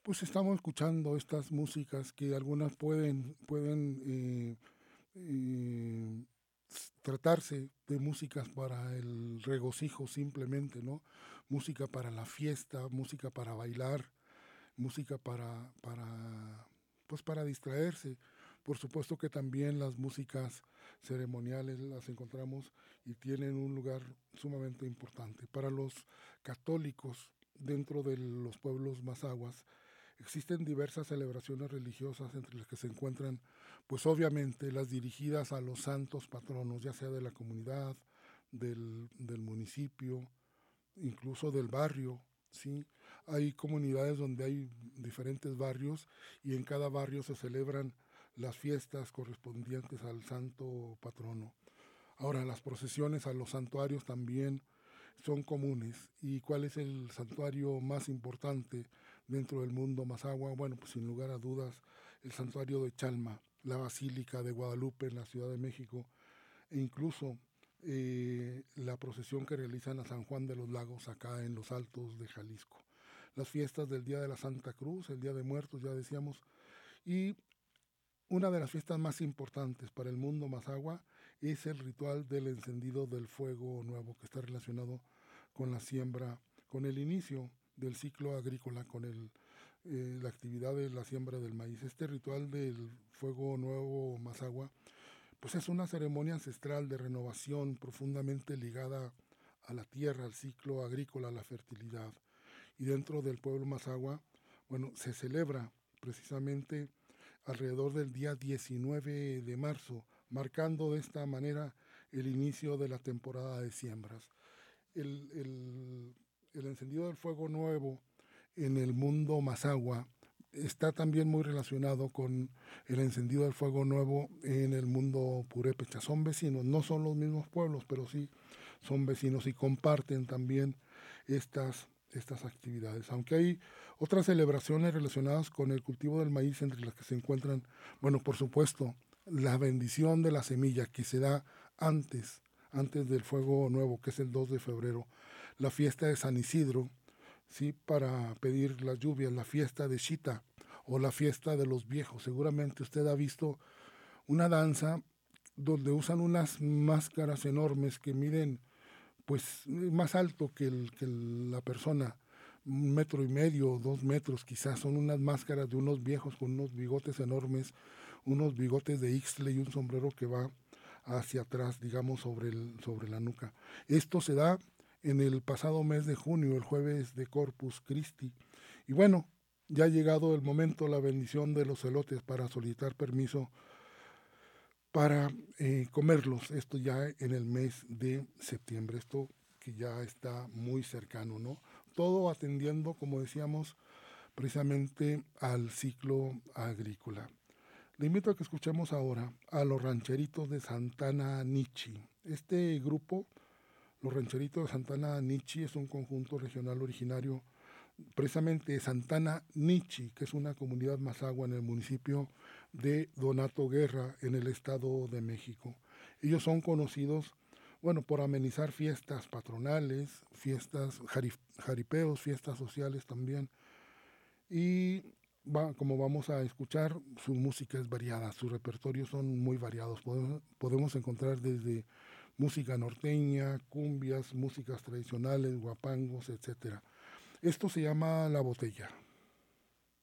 Pues estamos escuchando estas músicas que algunas pueden eh, tratarse de músicas para el regocijo simplemente, ¿no? Música para la fiesta, música para bailar, música pues para distraerse. Por supuesto que también las músicas ceremoniales las encontramos y tienen un lugar sumamente importante. Para los católicos dentro de los pueblos mazahuas existen diversas celebraciones religiosas entre las que se encuentran, pues obviamente las dirigidas a los santos patronos, ya sea de la comunidad, del municipio, incluso del barrio, ¿sí? Hay comunidades donde hay diferentes barrios y en cada barrio se celebran las fiestas correspondientes al santo patrono. Ahora, las procesiones a los santuarios también son comunes. ¿Y cuál es el santuario más importante dentro del mundo Mazahua? Bueno, pues sin lugar a dudas, el santuario de Chalma, la Basílica de Guadalupe en la Ciudad de México, e incluso la procesión que realizan a San Juan de los Lagos acá en los Altos de Jalisco. Las fiestas del Día de la Santa Cruz, el Día de Muertos, ya decíamos, y una de las fiestas más importantes para el mundo Mazahua es el ritual del encendido del fuego nuevo, que está relacionado con la siembra, con el inicio del ciclo agrícola, con la actividad de la siembra del maíz. Este ritual del fuego nuevo Mazahua pues es una ceremonia ancestral de renovación profundamente ligada a la tierra, al ciclo agrícola, a la fertilidad. Y dentro del pueblo Mazahua, bueno, se celebra precisamente alrededor del día 19 de marzo, marcando de esta manera el inicio de la temporada de siembras. El, el, el encendido del fuego nuevo en el mundo Mazahua está también muy relacionado con el encendido del fuego nuevo en el mundo purépecha. Son vecinos, no son los mismos pueblos, pero sí son vecinos y comparten también estas actividades. Aunque hay otras celebraciones relacionadas con el cultivo del maíz entre las que se encuentran, bueno, por supuesto, la bendición de la semilla que se da antes del fuego nuevo, que es el 2 de febrero, la fiesta de San Isidro, ¿sí? Para pedir las lluvias, la fiesta de Shita o la fiesta de los viejos. Seguramente usted ha visto una danza donde usan unas máscaras enormes que miden pues más alto que la persona, 1,5 metros, 2 metros quizás, son unas máscaras de unos viejos con unos bigotes enormes, unos bigotes de Ixtle y un sombrero que va hacia atrás, digamos, sobre la nuca. Esto se da en el pasado mes de junio, el jueves de Corpus Christi. Y bueno, ya ha llegado el momento, la bendición de los elotes para solicitar permiso para comerlos, esto ya en el mes de septiembre, esto que ya está muy cercano, ¿no? Todo atendiendo, como decíamos, precisamente al ciclo agrícola. Le invito a que escuchemos ahora a los rancheritos de Santana Nichi. Este grupo, los rancheritos de Santana Nichi, es un conjunto regional originario precisamente de Santana Nichi, que es una comunidad mazahua en el municipio de Donato Guerra, en el Estado de México. Ellos son conocidos, bueno, por amenizar fiestas patronales, fiestas jaripeos, fiestas sociales también. Y como vamos a escuchar, su música es variada, sus repertorios son muy variados. Podemos encontrar desde música norteña, cumbias, músicas tradicionales, guapangos, etcétera. Esto se llama La Botella.